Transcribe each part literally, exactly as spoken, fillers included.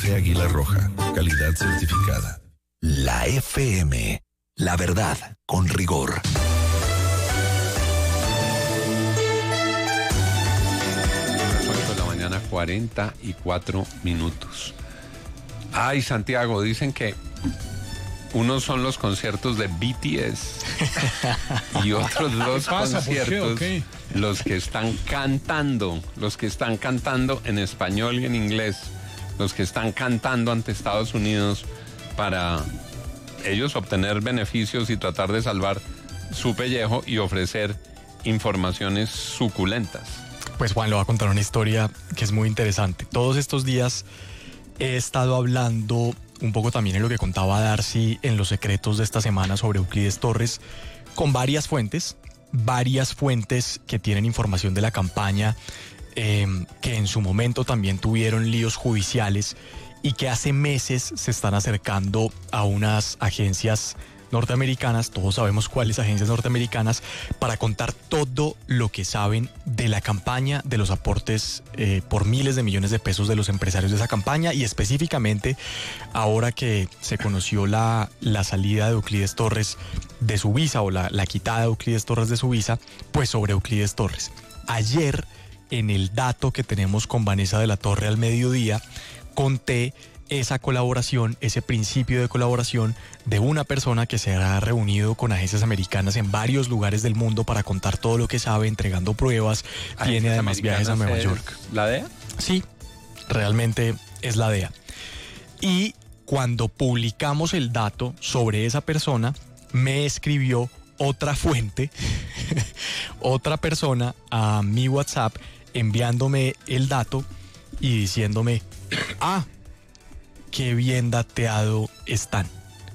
Águila Roja, calidad certificada. La F M, la verdad con rigor. ocho de la mañana, cuarenta y cuatro minutos. Ay, Santiago, dicen que unos son los conciertos de B T S y otros los conciertos, okay. los que están cantando, los que están cantando en español y en inglés, los que están cantando ante Estados Unidos para ellos obtener beneficios y tratar de salvar su pellejo y ofrecer informaciones suculentas. Pues Juan le va a contar una historia que es muy interesante. Todos estos días he estado hablando un poco también en lo que contaba Darcy en los secretos de esta semana sobre Euclides Torres, con varias fuentes, varias fuentes que tienen información de la campaña, eh, que en su momento también tuvieron líos judiciales y que hace meses se están acercando a unas agencias norteamericanas, todos sabemos cuáles agencias norteamericanas, para contar todo lo que saben de la campaña, de los aportes eh, por miles de millones de pesos de los empresarios de esa campaña, y específicamente ahora que se conoció la, la salida de Euclides Torres de su visa, o la, la quitada de Euclides Torres de su visa, pues sobre Euclides Torres. Ayer, en el dato que tenemos con Vanessa de la Torre al mediodía, conté esa colaboración, ese principio de colaboración de una persona que se ha reunido con agencias americanas en varios lugares del mundo para contar todo lo que sabe, entregando pruebas, tiene además viajes a Nueva York. ¿La D E A? Sí, realmente es la D E A. Y cuando publicamos el dato sobre esa persona, me escribió otra fuente, otra persona a mi WhatsApp, enviándome el dato y diciéndome, ah, qué bien dateado están.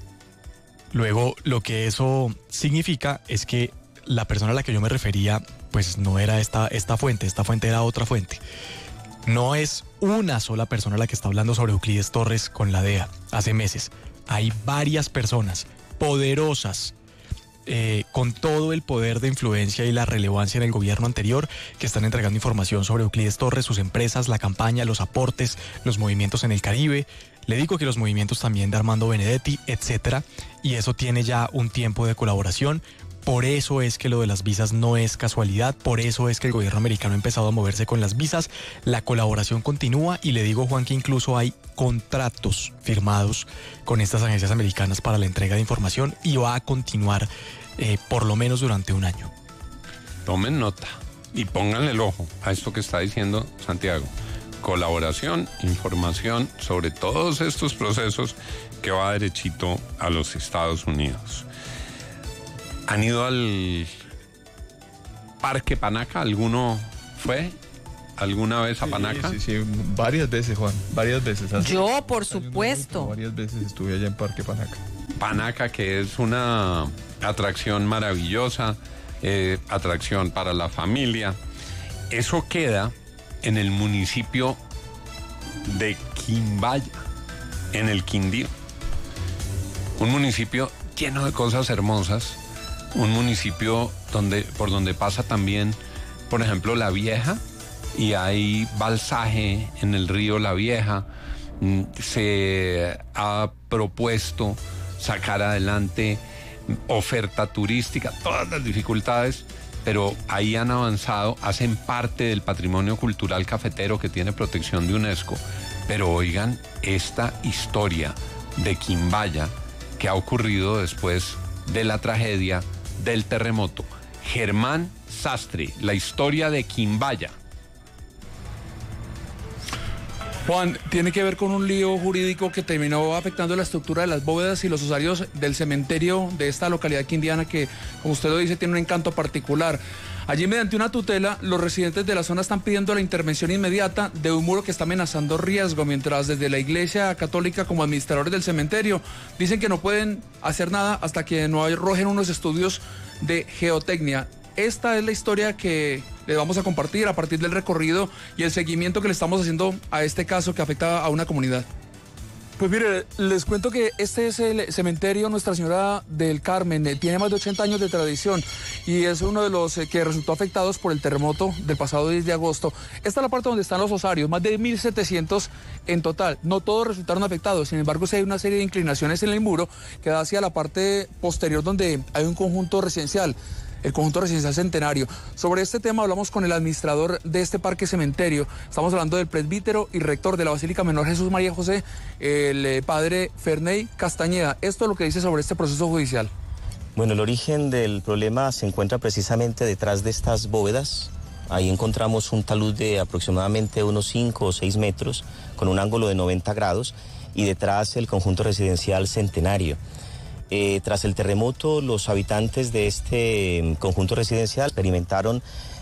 Luego, lo que eso significa es que la persona a la que yo me refería, pues no era esta, esta fuente, esta fuente era otra fuente. No es una sola persona la que está hablando sobre Euclides Torres con la D E A hace meses. Hay varias personas poderosas, Eh, con todo el poder de influencia y la relevancia en el gobierno anterior, que están entregando información sobre Euclides Torres, sus empresas, la campaña, los aportes, los movimientos en el Caribe. Le digo que los movimientos también de Armando Benedetti, etcétera. Y eso tiene ya un tiempo de colaboración. Por eso es que lo de las visas no es casualidad, por eso es que el gobierno americano ha empezado a moverse con las visas. La colaboración continúa y le digo, Juan, que incluso hay contratos firmados con estas agencias americanas para la entrega de información y va a continuar eh, por lo menos durante un año. Tomen nota y pónganle el ojo a esto que está diciendo Santiago. Colaboración, información sobre todos estos procesos que va derechito a los Estados Unidos. ¿Han ido al Parque Panaca? ¿Alguno fue alguna vez a Panaca? Sí, sí, sí, varias veces, Juan, varias veces. Hace Yo, por supuesto. Mucho, varias veces estuve allá en Parque Panaca. Panaca, que es una atracción maravillosa, eh, atracción para la familia. Eso queda en el municipio de Quimbaya, en el Quindío. Un municipio lleno de cosas hermosas. Un municipio donde, por donde pasa también, por ejemplo, La Vieja, y hay balsaje en el río La Vieja. Se ha propuesto sacar adelante oferta turística, todas las dificultades, pero ahí han avanzado, hacen parte del patrimonio cultural cafetero que tiene protección de UNESCO. Pero oigan esta historia de Quimbaya que ha ocurrido después de la tragedia del terremoto. Germán Sastre, la historia de Quimbaya. Juan, tiene que ver con un lío jurídico que terminó afectando la estructura de las bóvedas y los osarios del cementerio de esta localidad quindiana que, como usted lo dice, tiene un encanto particular. Allí, mediante una tutela, los residentes de la zona están pidiendo la intervención inmediata de un muro que está amenazando riesgo, mientras desde la Iglesia Católica, como administradores del cementerio, dicen que no pueden hacer nada hasta que no arrojen unos estudios de geotecnia. Esta es la historia que le vamos a compartir a partir del recorrido y el seguimiento que le estamos haciendo a este caso que afecta a una comunidad. Pues mire, les cuento que este es el cementerio Nuestra Señora del Carmen, tiene más de ochenta años de tradición y es uno de los que resultó afectados por el terremoto del pasado diez de agosto. Esta es la parte donde están los osarios, más de mil setecientos en total. No todos resultaron afectados, sin embargo sí hay una serie de inclinaciones en el muro que da hacia la parte posterior donde hay un conjunto residencial. El conjunto residencial Centenario. Sobre este tema hablamos con el administrador de este parque cementerio. Estamos hablando del presbítero y rector de la Basílica Menor Jesús María José, el eh, padre Ferney Castañeda. Esto es lo que dice sobre este proceso judicial. Bueno, el origen del problema se encuentra precisamente detrás de estas bóvedas. Ahí encontramos un talud de aproximadamente unos cinco o seis metros con un ángulo de noventa grados y detrás el conjunto residencial Centenario. Eh, tras el terremoto, los habitantes de este conjunto residencial experimentaron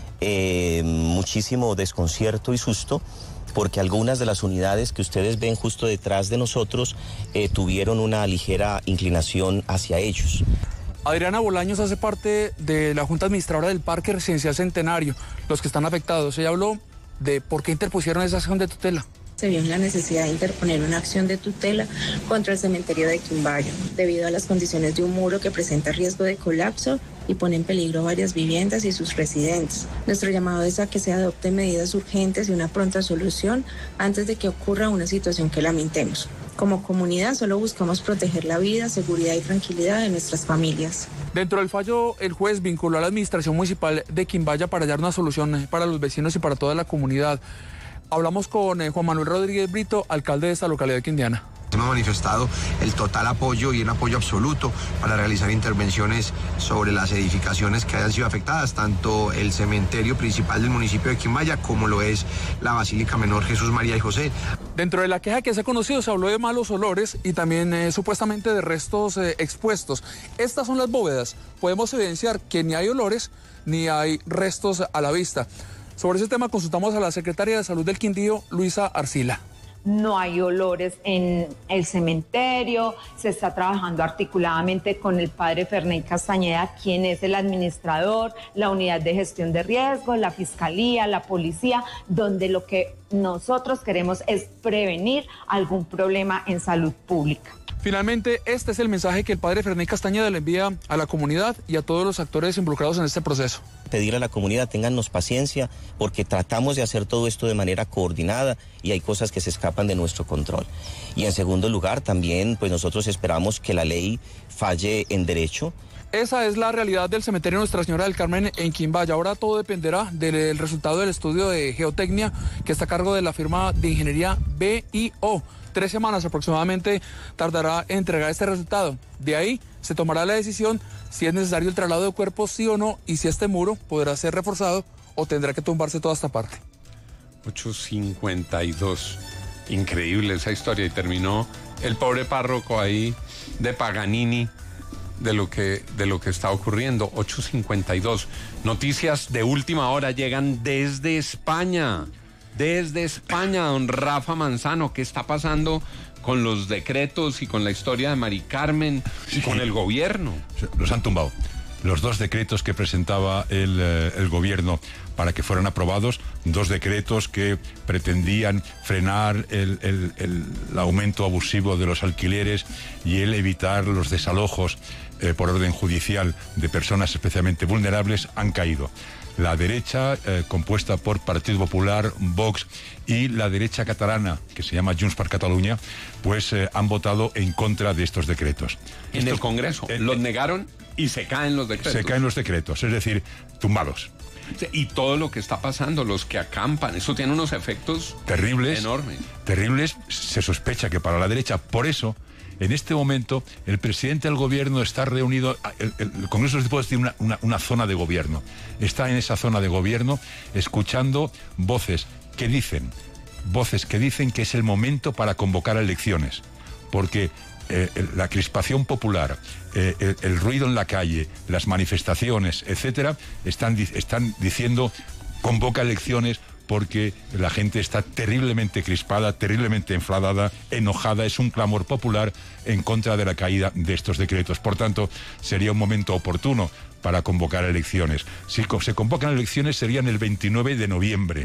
eh, muchísimo desconcierto y susto porque algunas de las unidades que ustedes ven justo detrás de nosotros eh, tuvieron una ligera inclinación hacia ellos. Adriana Bolaños hace parte de la Junta Administradora del Parque Residencial Centenario, los que están afectados. Ella habló de por qué interpusieron esa acción de tutela. Se vio la necesidad de interponer una acción de tutela contra el cementerio de Quimbayo, debido a las condiciones de un muro que presenta riesgo de colapso y pone en peligro varias viviendas y sus residentes. Nuestro llamado es a que se adopten medidas urgentes y una pronta solución antes de que ocurra una situación que lamentemos. Como comunidad solo buscamos proteger la vida, seguridad y tranquilidad de nuestras familias. Dentro del fallo, el juez vinculó a la administración municipal de Quimbaya para hallar una solución para los vecinos y para toda la comunidad. Hablamos con eh, Juan Manuel Rodríguez Brito, alcalde de esta localidad quindiana. Hemos manifestado el total apoyo y un apoyo absoluto para realizar intervenciones sobre las edificaciones que hayan sido afectadas, tanto el cementerio principal del municipio de Quimbaya como lo es la Basílica Menor Jesús María y José. Dentro de la queja que se ha conocido se habló de malos olores y también eh, supuestamente de restos eh, expuestos. Estas son las bóvedas. Podemos evidenciar que ni hay olores ni hay restos a la vista. Sobre ese tema consultamos a la secretaria de Salud del Quindío, Luisa Arcila. No hay olores en el cementerio, se está trabajando articuladamente con el padre Ferney Castañeda, quien es el administrador, la unidad de gestión de riesgos, la fiscalía, la policía, donde lo que nosotros queremos es prevenir algún problema en salud pública. Finalmente, este es el mensaje que el padre Ferney Castañeda le envía a la comunidad y a todos los actores involucrados en este proceso. Pedir a la comunidad, téngannos paciencia, porque tratamos de hacer todo esto de manera coordinada y hay cosas que se escapan de nuestro control. Y en segundo lugar, también pues nosotros esperamos que la ley falle en derecho. Esa es la realidad del cementerio Nuestra Señora del Carmen en Quimbaya. Ahora todo dependerá del resultado del estudio de geotecnia que está a cargo de la firma de ingeniería B I O. Tres semanas aproximadamente tardará en entregar este resultado. De ahí se tomará la decisión si es necesario el traslado de cuerpos, sí o no, y si este muro podrá ser reforzado o tendrá que tumbarse toda esta parte. ocho cincuenta y dos. Increíble esa historia. Y terminó el pobre párroco ahí de Paganini de lo que, de lo que está ocurriendo. ocho cincuenta y dos. Noticias de última hora llegan desde España. Desde España, don Rafa Manzano, ¿qué está pasando con los decretos y con la historia de Mari Carmen y con el gobierno? Los han tumbado. Los dos decretos que presentaba el, eh, el gobierno para que fueran aprobados, dos decretos que pretendían frenar el, el, el, el aumento abusivo de los alquileres y el evitar los desalojos eh, por orden judicial de personas especialmente vulnerables, han caído. La derecha, eh, compuesta por Partido Popular, Vox y la derecha catalana, que se llama Junts per Catalunya, pues eh, han votado en contra de estos decretos. En estos, el Congreso, eh, los eh, negaron y se caen los decretos. Se caen los decretos, es decir, tumbados. Y todo lo que está pasando, los que acampan, eso tiene unos efectos terribles, enormes. Terribles, se sospecha que para la derecha, por eso... En este momento, el presidente del gobierno está reunido, el, el, el Congreso de los Diputados tiene una, una, una zona de gobierno. Está en esa zona de gobierno escuchando voces que dicen, voces que dicen que es el momento para convocar a elecciones. Porque eh, la crispación popular, eh, el, el ruido en la calle, las manifestaciones, etcétera, están, están diciendo convoca elecciones porque la gente está terriblemente crispada, terriblemente enfadada, enojada. Es un clamor popular en contra de la caída de estos decretos. Por tanto, sería un momento oportuno para convocar elecciones. Si se convocan elecciones serían el veintinueve de noviembre.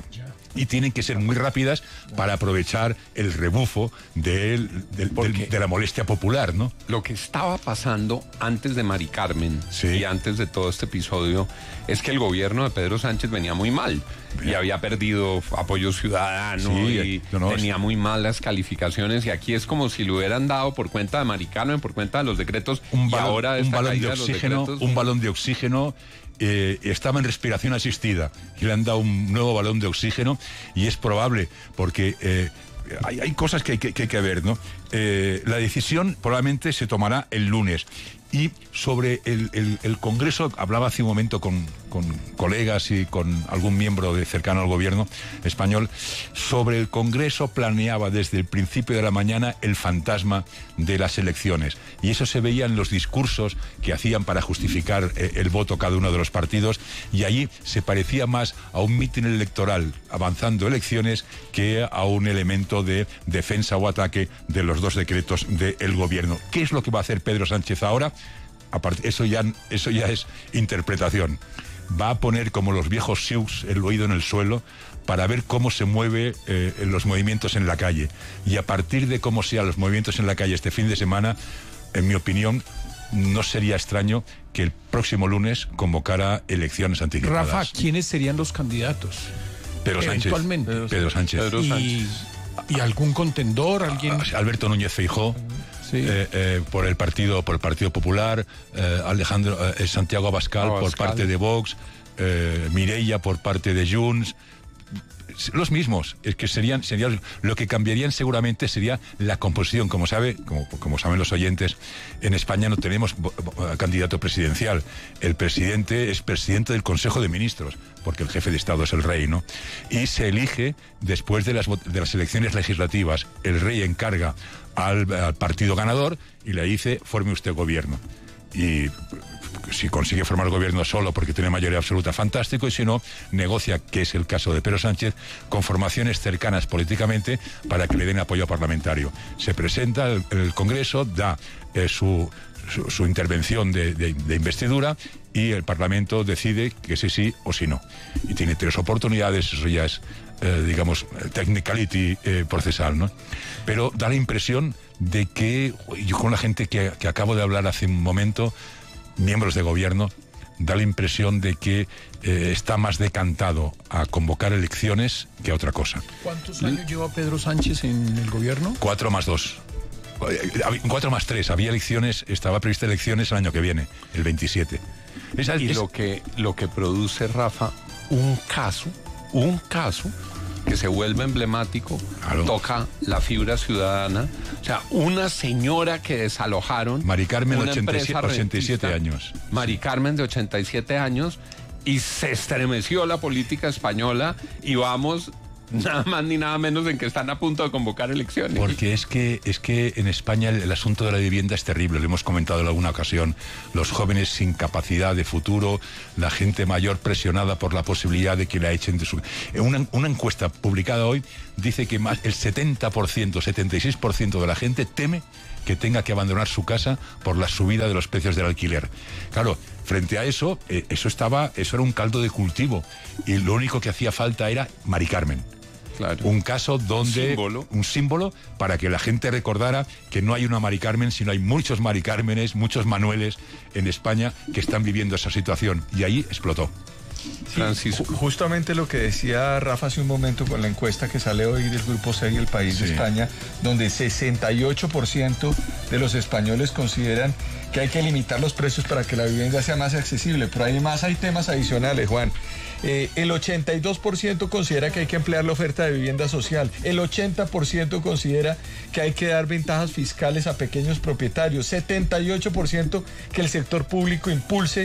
y tienen que ser muy rápidas para aprovechar el rebufo de, de, de, de la molestia popular, ¿no? Lo que estaba pasando antes de Mari Carmen sí. y antes de todo este episodio es que el gobierno de Pedro Sánchez venía muy mal. Bien. Y había perdido apoyo ciudadano sí, y no, no, tenía muy malas calificaciones, y aquí es como si lo hubieran dado por cuenta de Mari Carmen, por cuenta de los decretos, un y balón, ahora un balón de oxígeno, decretos, un balón de oxígeno. Eh, estaba en respiración asistida y le han dado un nuevo balón de oxígeno, y es probable porque eh, hay, hay cosas que hay que, que, hay que ver, ¿no? Eh, la decisión probablemente se tomará el lunes. Y sobre el, el, el Congreso, hablaba hace un momento con, con colegas y con algún miembro de cercano al gobierno español, sobre el Congreso planeaba desde el principio de la mañana el fantasma de las elecciones. Y eso se veía en los discursos que hacían para justificar eh, el voto cada uno de los partidos, y allí se parecía más a un mitin electoral avanzando elecciones que a un elemento de defensa o ataque de los dos decretos del gobierno. ¿Qué es lo que va a hacer Pedro Sánchez ahora? Aparte, eso ya, eso ya es interpretación. Va a poner como los viejos sioux el oído en el suelo para ver cómo se mueve eh, los movimientos en la calle. Y a partir de cómo sean los movimientos en la calle este fin de semana, en mi opinión, no sería extraño que el próximo lunes convocara elecciones anticipadas. Rafa, ¿quiénes serían los candidatos? Pedro Sánchez. Eventualmente. Pedro Sánchez. Pedro Sánchez. ¿Y, ¿Y algún contendor? ¿Alguien? Alberto Núñez Feijóo. Sí. Eh, eh, por el partido por el Partido Popular, eh, Alejandro eh, Santiago Abascal, Abascal por parte de Vox, eh, Mireia por parte de Junts, los mismos. Es que serían, serían lo que cambiarían seguramente sería la composición. Como sabe, como, como saben los oyentes, en España no tenemos candidato presidencial. El presidente es presidente del Consejo de Ministros, porque el jefe de Estado es el rey, ¿no? Y se elige después de las, de las elecciones legislativas. El rey encarga al, al partido ganador y le dice: forme usted gobierno. Y si consigue formar gobierno solo porque tiene mayoría absoluta, fantástico, y si no, negocia, que es el caso de Pedro Sánchez, con formaciones cercanas políticamente para que le den apoyo parlamentario. Se presenta el, el Congreso, da eh, su, su, su intervención de, de, de investidura, y el Parlamento decide que sí, sí o sí no. Y tiene tres oportunidades, eso ya es, eh, digamos, technicality eh, procesal, ¿no? Pero da la impresión de que, yo con la gente que, que acabo de hablar hace un momento, miembros de gobierno, da la impresión de que eh, está más decantado a convocar elecciones que a otra cosa. ¿Cuántos años lleva Pedro Sánchez en el gobierno? Cuatro más dos. Cuatro más tres. Había elecciones, estaba prevista elecciones el año que viene, el veintisiete. Esa, y es... lo que lo que produce, Rafa, un caso, un caso que se vuelve emblemático, claro. Toca la fibra ciudadana. O sea, una señora que desalojaron. Mari Carmen, ochenta y siete, ochenta y siete años. Mari Carmen, de ochenta y siete años, y se estremeció la política española, y vamos nada más ni nada menos en que están a punto de convocar elecciones. Porque es que es que en España el, el asunto de la vivienda es terrible, lo hemos comentado en alguna ocasión. Los jóvenes sin capacidad de futuro, la gente mayor presionada por la posibilidad de que la echen de su... Una, una encuesta publicada hoy dice que más el setenta por ciento, setenta y seis por ciento de la gente teme que tenga que abandonar su casa por la subida de los precios del alquiler. Claro, frente a eso, eh, eso estaba, eso era un caldo de cultivo, y lo único que hacía falta era Mari Carmen. Claro. Un caso donde... Un símbolo. Un símbolo para que la gente recordara que no hay una Mari Carmen, sino hay muchos Mari Cármenes, muchos Manueles en España que están viviendo esa situación. Y ahí explotó. Sí, Francisco. Justamente lo que decía Rafa hace un momento con la encuesta que sale hoy del Grupo C E G, El País sí. de España, donde sesenta y ocho por ciento de los españoles consideran que hay que limitar los precios para que la vivienda sea más accesible. Pero además hay temas adicionales, Juan. Eh, el ochenta y dos por ciento considera que hay que ampliar la oferta de vivienda social. El ochenta por ciento considera que hay que dar ventajas fiscales a pequeños propietarios. setenta y ocho por ciento que el sector público impulse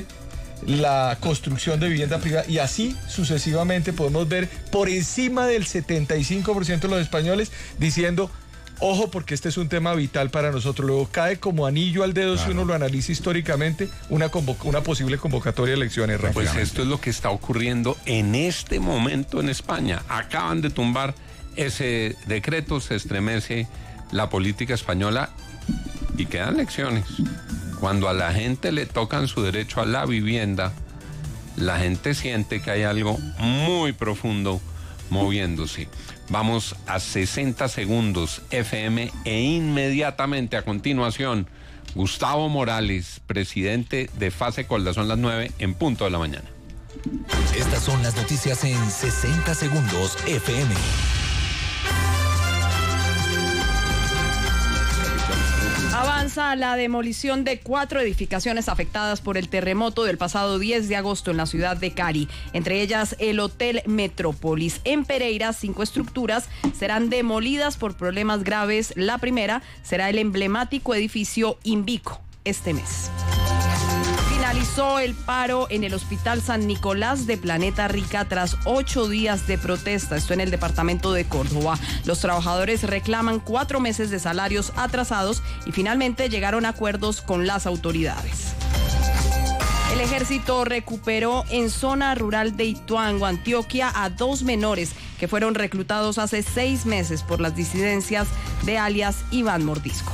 la construcción de vivienda privada, y así sucesivamente podemos ver por encima del setenta y cinco por ciento de los españoles diciendo: ojo, porque este es un tema vital para nosotros. Luego cae como anillo al dedo, claro, si uno lo analiza históricamente, una, una posible convocatoria de elecciones. Pues esto es lo que está ocurriendo en este momento en España. Acaban de tumbar ese decreto, se estremece la política española y quedan elecciones. Cuando a la gente le tocan su derecho a la vivienda, la gente siente que hay algo muy profundo, moviéndose. Vamos a sesenta segundos F M e inmediatamente a continuación, Gustavo Morales, presidente de Fasecolda. Son las nueve en punto de la mañana. Estas son las noticias en sesenta segundos F M. Avanza la demolición de cuatro edificaciones afectadas por el terremoto del pasado diez de agosto en la ciudad de Cali. Entre ellas, el Hotel Metrópolis. En Pereira, cinco estructuras serán demolidas por problemas graves. La primera será el emblemático edificio Invico este mes. Finalizó el paro en el Hospital San Nicolás de Planeta Rica tras ocho días de protesta, esto en el departamento de Córdoba. Los trabajadores reclaman cuatro meses de salarios atrasados y finalmente llegaron a acuerdos con las autoridades. El ejército recuperó en zona rural de Ituango, Antioquia, a dos menores que fueron reclutados hace seis meses por las disidencias de alias Iván Mordisco.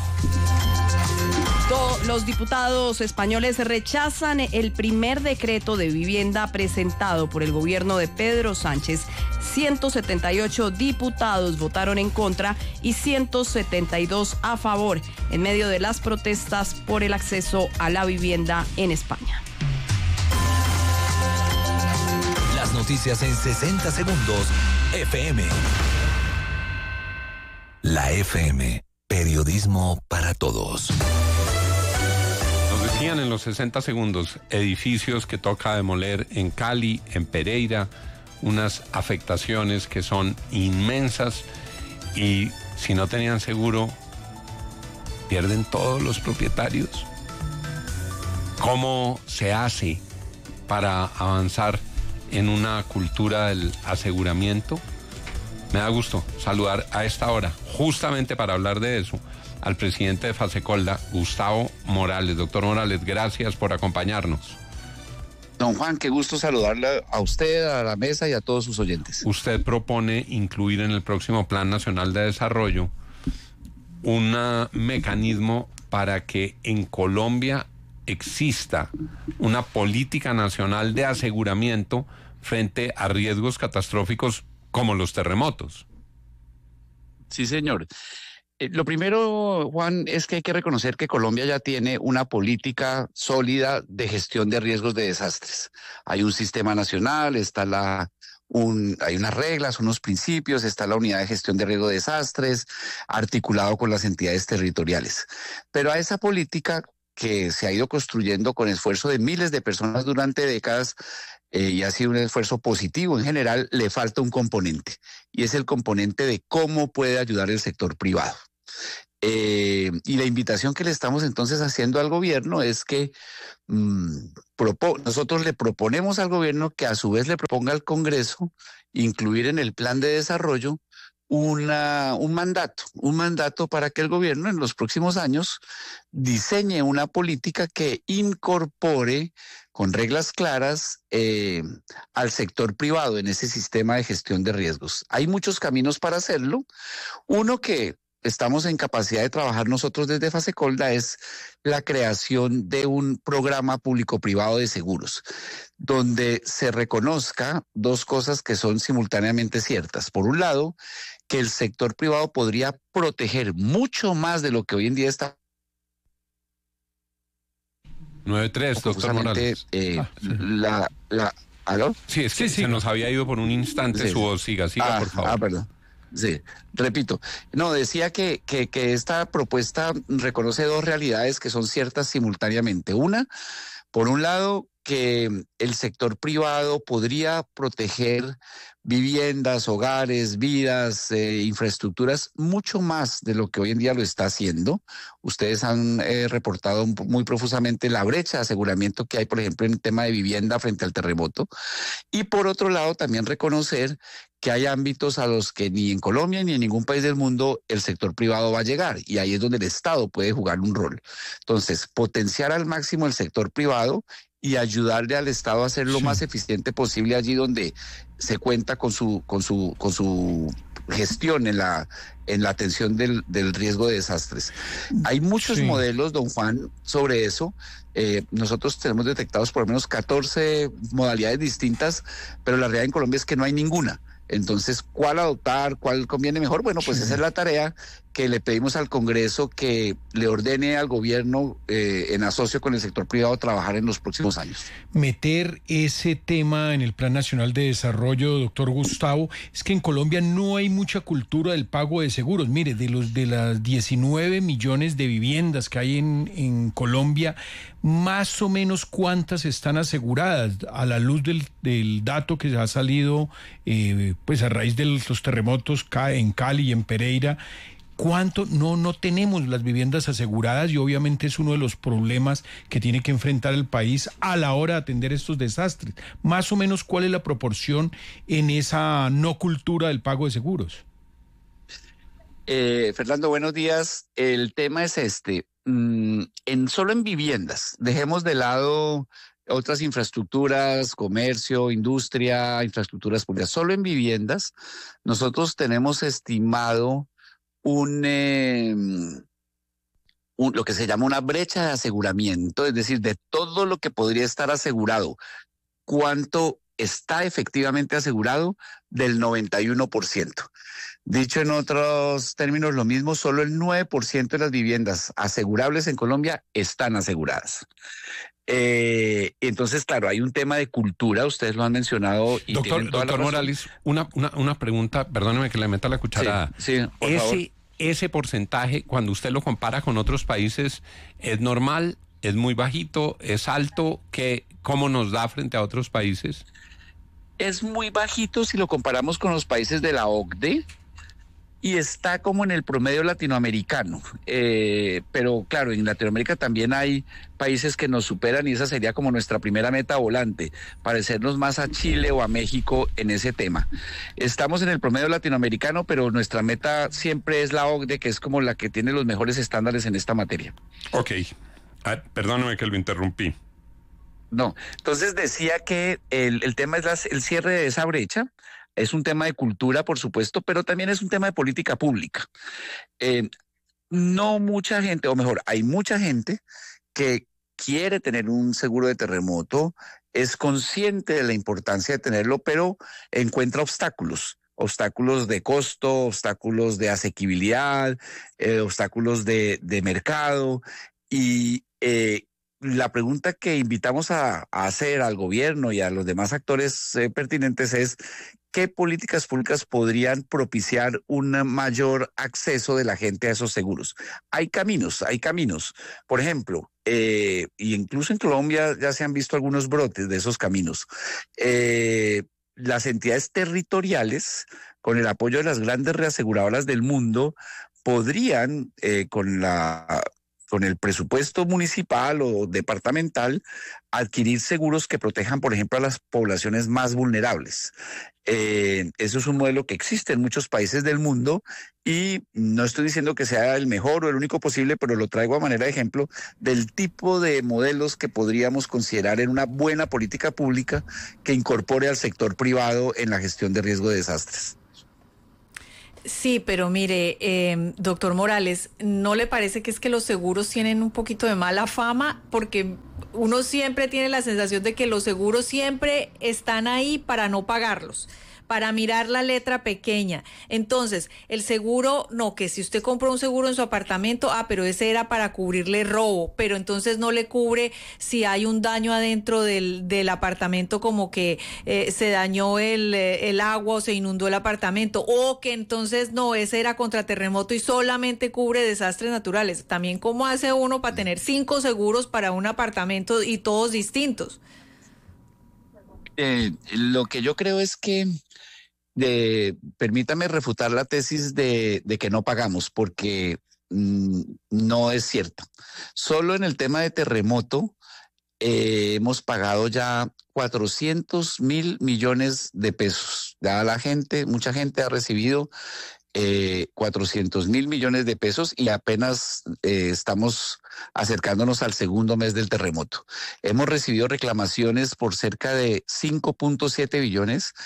Los diputados españoles rechazan el primer decreto de vivienda presentado por el gobierno de Pedro Sánchez. ciento setenta y ocho diputados votaron en contra y ciento setenta y dos a favor en medio de las protestas por el acceso a la vivienda en España. Las noticias en sesenta segundos F M. La F M, periodismo para todos. Decían en los sesenta segundos, edificios que toca demoler en Cali, en Pereira, unas afectaciones que son inmensas y si no tenían seguro, pierden todos los propietarios. ¿Cómo se hace para avanzar en una cultura del aseguramiento? Me da gusto saludar a esta hora, justamente para hablar de eso, al presidente de Fasecolda, Gustavo Morales. Doctor Morales, gracias por acompañarnos. Don Juan, qué gusto saludarle a usted, a la mesa y a todos sus oyentes. Usted propone incluir en el próximo Plan Nacional de Desarrollo un mecanismo para que en Colombia exista una política nacional de aseguramiento frente a riesgos catastróficos como los terremotos. Sí, señor. Lo primero, Juan, es que hay que reconocer que Colombia ya tiene una política sólida de gestión de riesgos de desastres. Hay un sistema nacional, está la, un, hay unas reglas, unos principios, está la unidad de gestión de riesgo de desastres, articulado con las entidades territoriales. Pero a esa política que se ha ido construyendo con esfuerzo de miles de personas durante décadas, eh, y ha sido un esfuerzo positivo en general, le falta un componente, y es el componente de cómo puede ayudar el sector privado. Eh, y la invitación que le estamos entonces haciendo al gobierno es que mmm, nosotros le proponemos al gobierno que a su vez le proponga al Congreso incluir en el plan de desarrollo una, un mandato, un mandato para que el gobierno en los próximos años diseñe una política que incorpore con reglas claras eh, al sector privado en ese sistema de gestión de riesgos. Hay muchos caminos para hacerlo. Uno que estamos en capacidad de trabajar nosotros desde Fasecolda es la creación de un programa público-privado de seguros, donde se reconozca dos cosas que son simultáneamente ciertas. Por un lado, que el sector privado podría proteger mucho más de lo que hoy en día está. nueve tres, doctor Morales. Eh, ah, sí. la, la, ¿Aló? Sí, es que sí, se sí. nos había ido por un instante sí. su voz. Siga, siga, ah, por favor. Ah, perdón. Sí, repito, no, decía que, que, que esta propuesta reconoce dos realidades que son ciertas simultáneamente. Una, por un lado, que el sector privado podría proteger viviendas, hogares, vidas, eh, infraestructuras, mucho más de lo que hoy en día lo está haciendo. Ustedes han eh, reportado muy profusamente la brecha de aseguramiento que hay, por ejemplo, en el tema de vivienda frente al terremoto. Y por otro lado, también reconocer que hay ámbitos a los que ni en Colombia ni en ningún país del mundo el sector privado va a llegar, y ahí es donde el Estado puede jugar un rol. Entonces, potenciar al máximo el sector privado y ayudarle al Estado a ser lo sí. más eficiente posible allí donde se cuenta con su con su con su gestión en la en la atención del, del riesgo de desastres. Hay muchos sí. modelos, don Juan, sobre eso. Eh, nosotros tenemos detectados por lo menos catorce modalidades distintas, pero la realidad en Colombia es que no hay ninguna. Entonces, ¿cuál adoptar? ¿Cuál conviene mejor? Bueno, pues esa es la tarea que le pedimos al Congreso que le ordene al gobierno, eh, en asocio con el sector privado, trabajar en los próximos años. Meter ese tema en el Plan Nacional de Desarrollo, doctor Gustavo, es que en Colombia no hay mucha cultura del pago de seguros. Mire, de los de las diecinueve millones de viviendas que hay en, en Colombia, más o menos cuántas están aseguradas a la luz del, del dato que ha salido eh, pues a raíz de los terremotos en Cali y en Pereira. ¿Cuánto? No, no tenemos las viviendas aseguradas y obviamente es uno de los problemas que tiene que enfrentar el país a la hora de atender estos desastres. Más o menos, ¿cuál es la proporción en esa no cultura del pago de seguros? Eh, Fernando, buenos días. El tema es este. Mm, en, solo en viviendas, dejemos de lado otras infraestructuras, comercio, industria, infraestructuras públicas. Solo en viviendas, nosotros tenemos estimado un, eh, un, lo que se llama una brecha de aseguramiento, es decir, de todo lo que podría estar asegurado, cuánto está efectivamente asegurado, del noventa y uno por ciento. Dicho en otros términos, lo mismo, solo el nueve por ciento de las viviendas asegurables en Colombia están aseguradas. Eh, entonces, claro, hay un tema de cultura, ustedes lo han mencionado. Y doctor doctor Morales, una, una, una pregunta, perdóneme que le meta la cucharada. Sí, sí, por ese, favor. ese porcentaje, cuando usted lo compara con otros países, ¿es normal? ¿Es muy bajito? ¿Es alto? ¿Qué, ¿Cómo nos da frente a otros países? Es muy bajito si lo comparamos con los países de la O C D E y está como en el promedio latinoamericano. Eh, pero claro, en Latinoamérica también hay países que nos superan y esa sería como nuestra primera meta volante, parecernos más a Chile o a México en ese tema. Estamos en el promedio latinoamericano, pero nuestra meta siempre es la O C D E, que es como la que tiene los mejores estándares en esta materia. Ok, ah, perdóname que lo interrumpí. No, entonces decía que el, el tema es la, el cierre de esa brecha. Es un tema de cultura, por supuesto, pero también es un tema de política pública. Eh, no mucha gente, o mejor, hay mucha gente que quiere tener un seguro de terremoto, es consciente de la importancia de tenerlo, pero encuentra obstáculos. Obstáculos de costo, obstáculos de asequibilidad, eh, obstáculos de, de mercado. Y eh, la pregunta que invitamos a, a hacer al gobierno y a los demás actores eh, pertinentes es: ¿qué políticas públicas podrían propiciar un mayor acceso de la gente a esos seguros? Hay caminos, hay caminos. Por ejemplo, eh, y incluso en Colombia ya se han visto algunos brotes de esos caminos. Eh, las entidades territoriales, con el apoyo de las grandes reaseguradoras del mundo, podrían, eh, con la... con el presupuesto municipal o departamental, adquirir seguros que protejan, por ejemplo, a las poblaciones más vulnerables. Eh, eso es un modelo que existe en muchos países del mundo y no estoy diciendo que sea el mejor o el único posible, pero lo traigo a manera de ejemplo del tipo de modelos que podríamos considerar en una buena política pública que incorpore al sector privado en la gestión de riesgo de desastres. Sí, pero mire, eh, doctor Morales, ¿no le parece que es que los seguros tienen un poquito de mala fama? Porque uno siempre tiene la sensación de que los seguros siempre están ahí para no pagarlos, para mirar la letra pequeña. Entonces, el seguro, no, que si usted compró un seguro en su apartamento, ah, pero ese era para cubrirle robo, pero entonces no le cubre si hay un daño adentro del, del apartamento, como que eh, se dañó el, el agua o se inundó el apartamento, o que entonces no, ese era contra terremoto y solamente cubre desastres naturales. También, ¿cómo hace uno para tener cinco seguros para un apartamento y todos distintos? Eh, lo que yo creo es que, de, permítame refutar la tesis de, de que no pagamos, porque mm, no es cierto. Solo en el tema de terremoto eh, hemos pagado ya cuatrocientos mil millones de pesos. Ya la gente, mucha gente ha recibido eh, cuatrocientos mil millones de pesos y apenas eh, estamos acercándonos al segundo mes del terremoto. Hemos recibido reclamaciones por cerca de cinco punto siete billones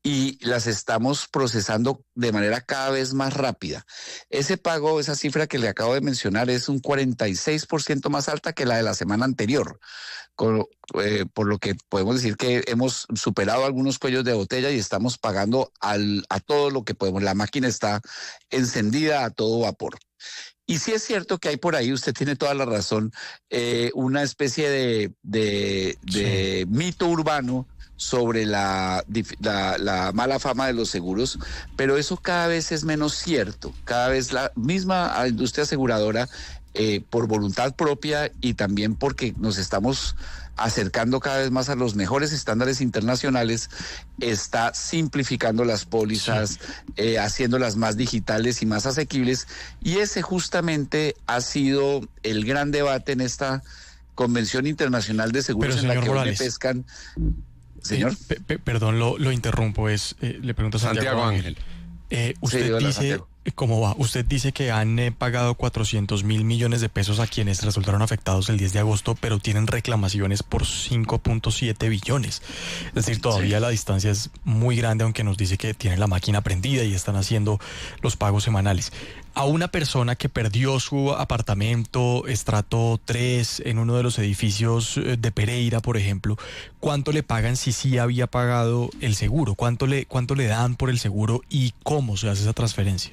y las estamos procesando de manera cada vez más rápida. Ese pago, esa cifra que le acabo de mencionar, es un cuarenta y seis por ciento más alta que la de la semana anterior, con, eh, por lo que podemos decir que hemos superado algunos cuellos de botella y estamos pagando al, a todo lo que podemos. La máquina está encendida a todo vapor. Y sí es cierto que hay por ahí, usted tiene toda la razón, eh, una especie de, de, de sí. mito urbano sobre la, la, la mala fama de los seguros, pero eso cada vez es menos cierto. Cada vez la misma industria aseguradora, eh, por voluntad propia y también porque nos estamos acercando cada vez más a los mejores estándares internacionales, está simplificando las pólizas, sí. eh, haciéndolas más digitales y más asequibles, y ese justamente ha sido el gran debate en esta Convención Internacional de Seguros. Pero, en la que Morales, hoy pescan. Señor. Eh, pe pe perdón, lo, lo interrumpo, es, eh, le pregunto a Santiago, Santiago Ángel. Eh, usted sí, hola, dice, Santiago. ¿Cómo va? Usted dice que han eh, pagado cuatrocientos mil millones de pesos a quienes resultaron afectados el diez de agosto, pero tienen reclamaciones por cinco punto siete billones. Es decir, todavía sí. la distancia es muy grande, aunque nos dice que tienen la máquina prendida y están haciendo los pagos semanales. A una persona que perdió su apartamento estrato tres en uno de los edificios de Pereira, por ejemplo, ¿cuánto le pagan si sí había pagado el seguro? ¿Cuánto le, cuánto le dan por el seguro y cómo se hace esa transferencia?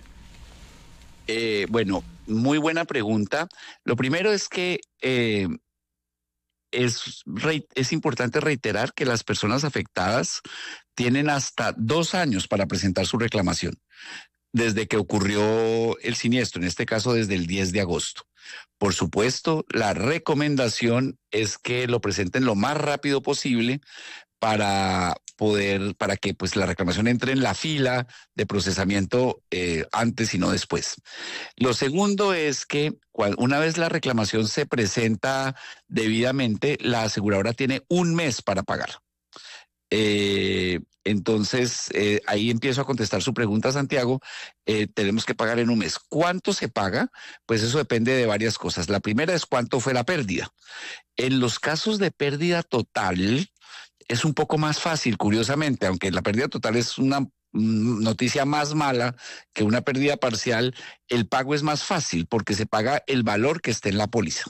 Eh, bueno, muy buena pregunta. Lo primero es que eh, es, es importante reiterar que las personas afectadas tienen hasta dos años para presentar su reclamación desde que ocurrió el siniestro, en este caso desde el diez de agosto. Por supuesto, la recomendación es que lo presenten lo más rápido posible para poder, para que pues la reclamación entre en la fila de procesamiento eh, antes y no después. Lo segundo es que cual, una vez la reclamación se presenta debidamente, la aseguradora tiene un mes para pagar. Eh, entonces, eh, ahí empiezo a contestar su pregunta, Santiago. Eh, tenemos que pagar en un mes. ¿Cuánto se paga? Pues eso depende de varias cosas. La primera es cuánto fue la pérdida. En los casos de pérdida total, es un poco más fácil, curiosamente, aunque la pérdida total es una noticia más mala que una pérdida parcial, el pago es más fácil porque se paga el valor que esté en la póliza,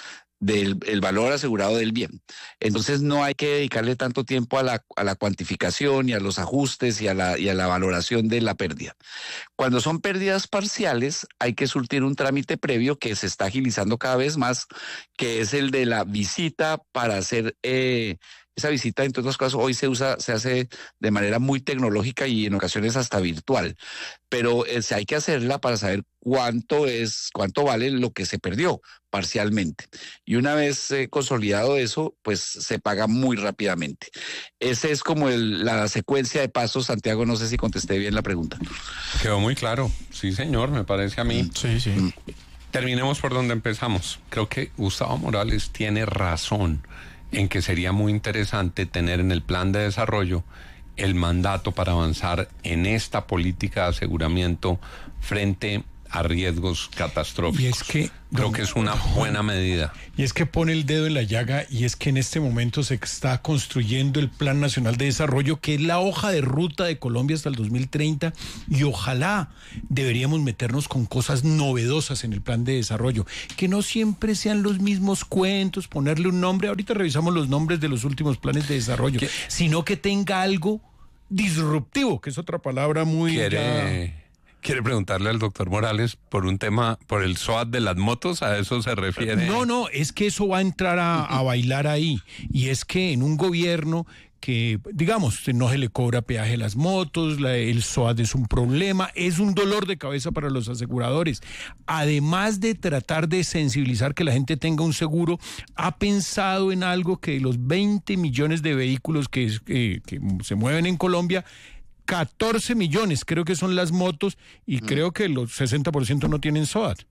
del el valor asegurado del bien. Entonces no hay que dedicarle tanto tiempo a la, a la cuantificación y a los ajustes y a, la, y a la valoración de la pérdida. Cuando son pérdidas parciales, hay que surtir un trámite previo que se está agilizando cada vez más, que es el de la visita para hacer... Eh, Esa visita, entre otras cosas, hoy se usa, se hace de manera muy tecnológica y en ocasiones hasta virtual. Pero eh, hay que hacerla para saber cuánto es, cuánto vale lo que se perdió parcialmente. Y una vez eh, consolidado eso, pues se paga muy rápidamente. Esa es como el, la secuencia de pasos. Santiago, no sé si contesté bien la pregunta. Quedó muy claro. Sí, señor, me parece a mí. Sí, sí. Mm. Terminemos por donde empezamos. Creo que Gustavo Morales tiene razón en que sería muy interesante tener en el plan de desarrollo el mandato para avanzar en esta política de aseguramiento frente a riesgos catastróficos. Y es que creo que es una buena medida. Y es que pone el dedo en la llaga, y es que en este momento se está construyendo el Plan Nacional de Desarrollo, que es la hoja de ruta de Colombia hasta el dos mil treinta, y ojalá deberíamos meternos con cosas novedosas en el Plan de Desarrollo, que no siempre sean los mismos cuentos, ponerle un nombre, ahorita revisamos los nombres de los últimos planes de desarrollo, ¿Qué? sino que tenga algo disruptivo, que es otra palabra muy... ¿Quiere... Ya... ¿Quiere preguntarle al doctor Morales por un tema, por el S O A T de las motos? ¿A eso se refiere? No, no, es que eso va a entrar a, a bailar ahí. Y es que en un gobierno que, digamos, no se le cobra peaje a las motos, la, el S O A T es un problema, es un dolor de cabeza para los aseguradores. Además de tratar de sensibilizar que la gente tenga un seguro, ha pensado en algo que los veinte millones de vehículos que, que, que se mueven en Colombia, catorce millones creo que son las motos, y mm. creo que los sesenta por ciento no tienen S O A T.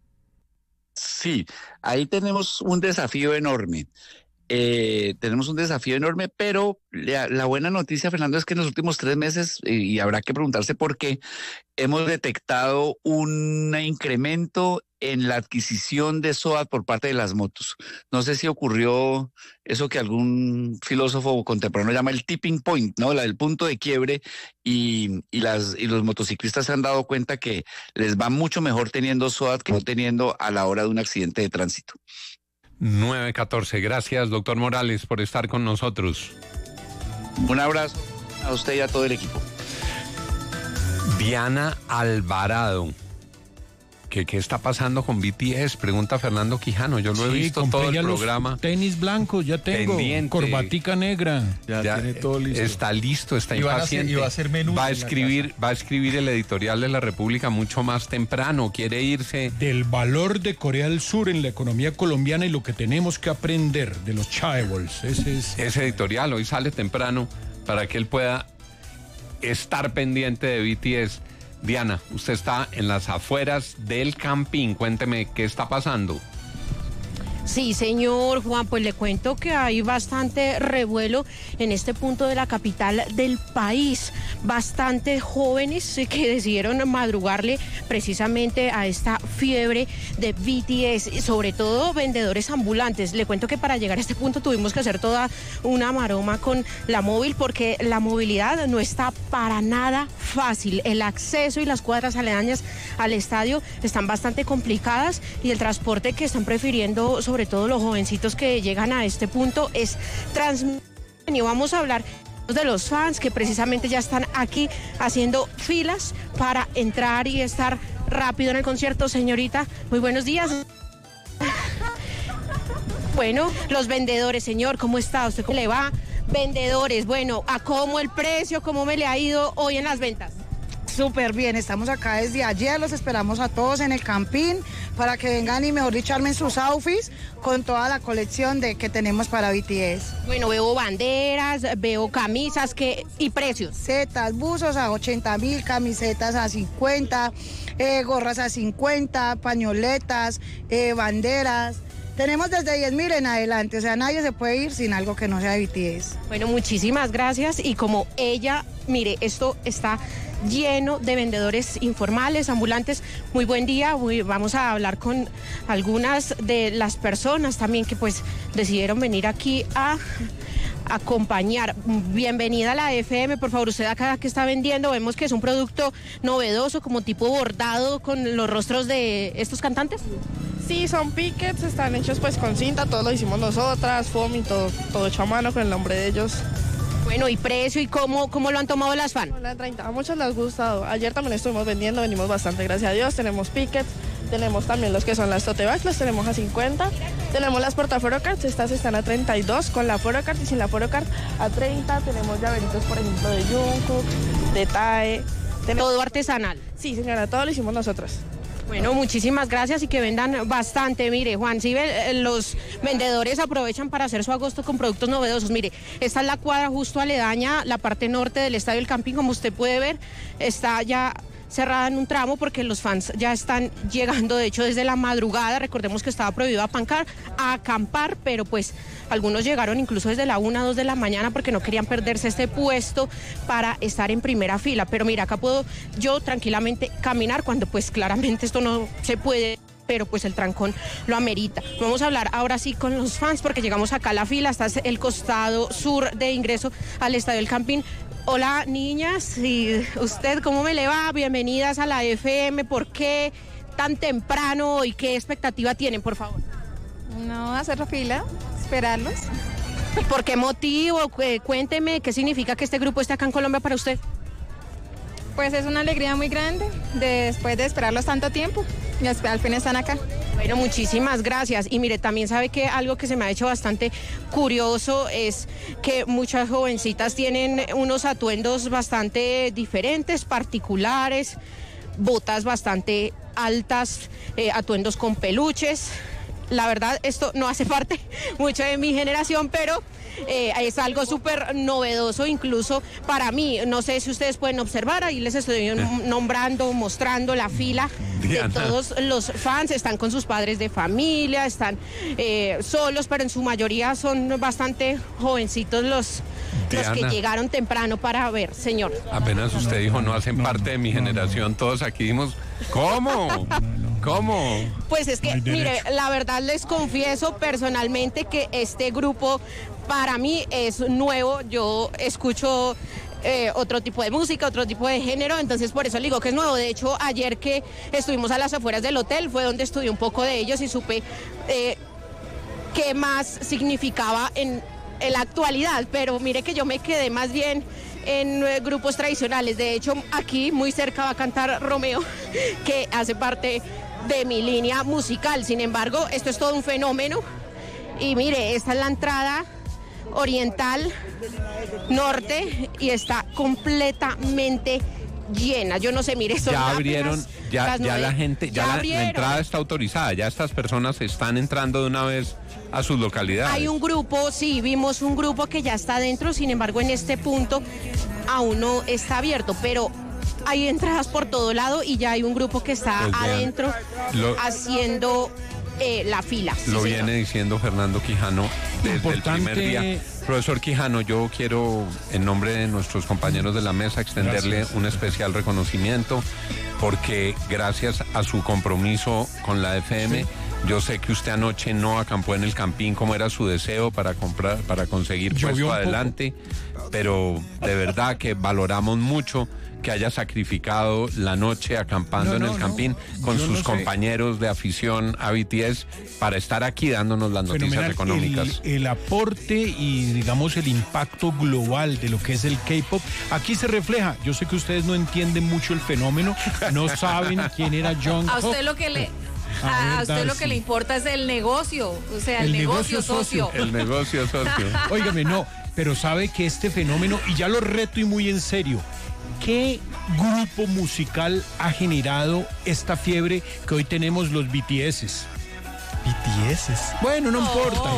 Sí, ahí tenemos un desafío enorme. Eh, tenemos un desafío enorme, pero la, la buena noticia, Fernando, es que en los últimos tres meses, eh, y habrá que preguntarse por qué, hemos detectado un incremento en la adquisición de S O A T por parte de las motos. No sé si ocurrió eso que algún filósofo contemporáneo llama el tipping point, ¿no? La del punto de quiebre, y, y, las, y los motociclistas se han dado cuenta que les va mucho mejor teniendo S O A T que no teniendo a la hora de un accidente de tránsito. nueve catorce. Gracias, doctor Morales, por estar con nosotros. Un abrazo a usted y a todo el equipo. Diana Alvarado. ¿Qué, ¿Qué está pasando con B T S? Pregunta Fernando Quijano. Yo lo he Sí, visto compré todo el ya los programa. Tenis blancos, ya tengo. Pendiente. Corbatica negra. Ya, Ya, tiene todo listo. Está listo, está Y van a hacer- impaciente. y va a hacer menús va a en la escribir, va a escribir el editorial de La República mucho más temprano. Quiere irse. Del valor de Corea del Sur en la economía colombiana y lo que tenemos que aprender de los chaebols. Ese es. Ese editorial hoy sale temprano para que él pueda estar pendiente de B T S. Diana, usted está en las afueras del Campín. Cuénteme qué está pasando. Sí, señor Juan, pues le cuento que hay bastante revuelo en este punto de la capital del país. Bastantes jóvenes que decidieron madrugarle precisamente a esta fiebre de B T S, sobre todo vendedores ambulantes. Le cuento que para llegar a este punto tuvimos que hacer toda una maroma con la móvil porque la movilidad no está para nada fácil. El acceso y las cuadras aledañas al estadio están bastante complicadas y el transporte que están prefiriendo sobre todo los jovencitos que llegan a este punto es Transmilenio. Vamos a hablar de los fans que precisamente ya están aquí haciendo filas para entrar y estar rápido en el concierto. Señorita, muy buenos días. Bueno, los vendedores, señor, ¿cómo está? ¿Usted cómo le va? Vendedores, bueno, ¿a cómo el precio? ¿Cómo me le ha ido hoy en las ventas? Súper bien, estamos acá desde ayer, los esperamos a todos en el Campín para que vengan y mejor dicho armen sus outfits con toda la colección de que tenemos para B T S. Bueno, veo banderas, veo camisas que, y precios. Setas, buzos a ochenta mil, camisetas a cincuenta, eh, gorras a cincuenta, pañoletas, eh, banderas. Tenemos desde diez mil en adelante, o sea, nadie se puede ir sin algo que no sea B T S. Bueno, muchísimas gracias y como ella, mire, esto está lleno de vendedores informales, ambulantes. Muy buen día, muy, vamos a hablar con algunas de las personas también que pues decidieron venir aquí a acompañar. Bienvenida a la F M, por favor, usted acá que está vendiendo, vemos que es un producto novedoso, como tipo bordado con los rostros de estos cantantes. Sí, son pickets, están hechos pues con cinta, todo lo hicimos nosotras, foam y todo, todo hecho a mano con el nombre de ellos. Bueno, ¿y precio y cómo, cómo lo han tomado las fans? La treinta, a muchos les ha gustado. Ayer también estuvimos vendiendo, venimos bastante, gracias a Dios. Tenemos pickets, tenemos también los que son las tote bags, las tenemos a cincuenta. Tenemos las portaforocards, estas están a treinta y dos con la forocard y sin la forocard a treinta. Tenemos llaveritos, por ejemplo, de Jungkook, de Tae. Tenemos... ¿Todo artesanal? Sí, señora, todo lo hicimos nosotros. Bueno, muchísimas gracias y que vendan bastante. Mire, Juan, si ve, los vendedores aprovechan para hacer su agosto con productos novedosos. Mire, esta es la cuadra justo aledaña, la parte norte del Estadio del Campín, como usted puede ver, está ya cerrada en un tramo porque los fans ya están llegando, de hecho, desde la madrugada. Recordemos que estaba prohibido apancar, acampar, pero pues algunos llegaron incluso desde la una, dos de la mañana porque no querían perderse este puesto para estar en primera fila. Pero mira, acá puedo yo tranquilamente caminar cuando pues claramente esto no se puede, pero pues el trancón lo amerita. Vamos a hablar ahora sí con los fans porque llegamos acá a la fila, hasta el costado sur de ingreso al Estadio del Campín. Hola niñas, ¿y usted cómo me le va? Bienvenidas a la F M. ¿Por qué tan temprano y qué expectativa tienen, por favor? No, hacer la fila, esperarlos. ¿Y por qué motivo? Cuénteme, ¿qué significa que este grupo esté acá en Colombia para usted? Pues es una alegría muy grande de, después de esperarlos tanto tiempo y al fin están acá. Bueno, muchísimas gracias. Y mire, también sabe que algo que se me ha hecho bastante curioso es que muchas jovencitas tienen unos atuendos bastante diferentes, particulares, botas bastante altas, eh, atuendos con peluches. La verdad, esto no hace parte mucho de mi generación, pero eh, es algo súper novedoso incluso para mí. No sé si ustedes pueden observar, ahí les estoy nombrando, mostrando la fila Diana. De todos los fans. Están con sus padres de familia, están eh, solos, pero en su mayoría son bastante jovencitos los, los que llegaron temprano para ver, señor. Apenas usted dijo, no hacen parte de mi generación, todos aquí dimos, ¿cómo? ¿Cómo? Pues es que, mire, la verdad les confieso personalmente que este grupo para mí es nuevo. Yo escucho eh, otro tipo de música, otro tipo de género, entonces por eso le digo que es nuevo. De hecho, ayer que estuvimos a las afueras del hotel fue donde estudié un poco de ellos y supe eh, qué más significaba en, en la actualidad. Pero mire que yo me quedé más bien en eh, grupos tradicionales. De hecho, aquí muy cerca va a cantar Romeo, que hace parte de mi línea musical. Sin embargo, esto es todo un fenómeno. Y mire, esta es la entrada oriental norte y está completamente llena. Yo no sé, mire, son ya apenas abrieron, ya, las ya nueve. la gente, ya, Ya la, la abrieron. entrada está autorizada, ya estas personas están entrando de una vez a sus localidades. Hay un grupo, sí, vimos un grupo que ya está adentro, sin embargo, en este punto aún no está abierto, pero hay entradas por todo lado y ya hay un grupo que está Pues vean, adentro lo- haciendo eh, la fila. Sí, Lo señor. viene diciendo Fernando Quijano desde Importante- el primer día. Profesor Quijano, yo quiero, en nombre de nuestros compañeros de la mesa, extenderle Gracias. un especial reconocimiento porque gracias a su compromiso con la F M, yo sé que usted anoche no acampó en el Campín como era su deseo para comprar, para conseguir Llovió puesto un poco. adelante, pero de verdad que valoramos mucho que haya sacrificado la noche acampando No, en no, el no. Campín con Yo sus no sé. compañeros de afición a B T S para estar aquí dándonos las noticias Fenomenal. económicas. El, el aporte y, digamos, el impacto global de lo que es el K-pop, aquí se refleja. Yo sé que ustedes no entienden mucho el fenómeno, no saben quién era Jungkook. A usted lo que le A a, ver, usted lo Darcy. que le importa es el negocio, o sea, el, El negocio, negocio socio. socio. El negocio socio. Óigame, no, pero sabe que este fenómeno, y ya lo reto y muy en serio, ¿qué grupo musical ha generado esta fiebre que hoy tenemos los B T S? B T S. Bueno, no importa.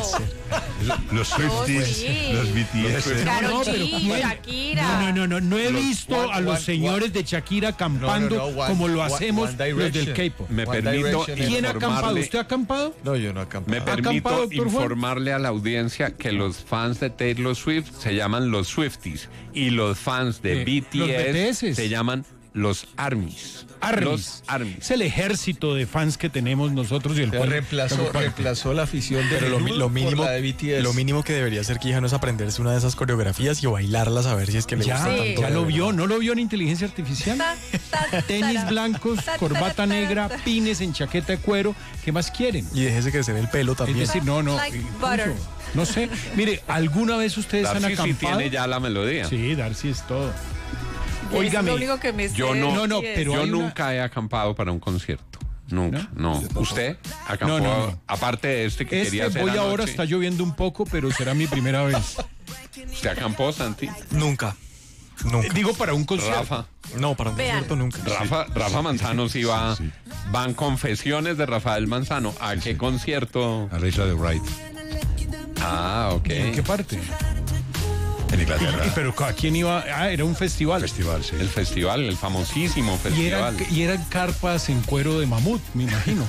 Los Swifties, sí. los B T S. Karol No, no, pero G, ¿quién? Shakira. No, no, no, no, no he Los visto One- a los One- señores de Shakira acampando No, no, no, One- como lo One- hacemos One los del Direction. K-pop. Me One permito Direction es- ¿Quién ha acampado? informarle, ¿Usted ha acampado? No, yo no acampo. me acampado, permito doctor Juan? informarle a la audiencia que los fans de Taylor Swift se llaman los Swifties y los fans de Eh, B T los B T S S. se llaman los ARMYs. Armies. Los ARMYs. Es el ejército de fans que tenemos nosotros y el Se cual- reemplazó, como parte. reemplazó la afición de Pero lo, mi- lo mínimo, por la de B T S. lo mínimo que debería hacer Quijano es aprenderse una de esas coreografías y bailarlas a ver si es que le Ya, gusta tanto. ya de lo verdad. vio, ¿no lo vio en inteligencia artificial? Tenis blancos, corbata negra, pines en chaqueta de cuero, ¿qué más quieren? Y déjese crecer el pelo Es también. decir, no, no. Like incluso, butter. no sé. Mire, ¿alguna vez ustedes han Darcy sí acampado? tiene ya la melodía. Sí, Darcy es todo. Es Óigame, lo único que me sé Yo de no, No, no, B T S. pero yo hay una- nunca he acampado para un concierto. Nunca, no. ¿Usted acampó, No, no, no. aparte de este que quería Este hacer voy ahora, anoche? está lloviendo un poco, pero será mi primera vez. ¿Usted acampó, Santi? Nunca. Nunca. Digo para un concierto. Rafa. No, para un Vean. concierto nunca. Rafa, Rafa Manzano sí va. Van confesiones de Rafael Manzano. ¿A qué concierto? A la isla de Wright, Ah, ok. ¿En qué parte? en Inglaterra. Y- pero ¿a quién iba? Ah, era un festival. Festival, sí. El festival, el famosísimo Y eran, festival. y eran carpas en cuero de mamut, me imagino.